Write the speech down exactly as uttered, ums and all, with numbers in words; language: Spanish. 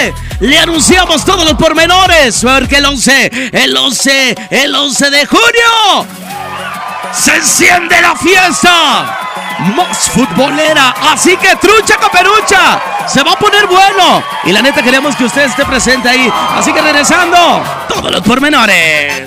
once le anunciamos todos los pormenores, porque el once, el once, el once de junio se enciende la fiesta más futbolera. Así que trucha caperucha, se va a poner bueno. Y la neta queremos que usted esté presente ahí. Así que regresando, todos los pormenores.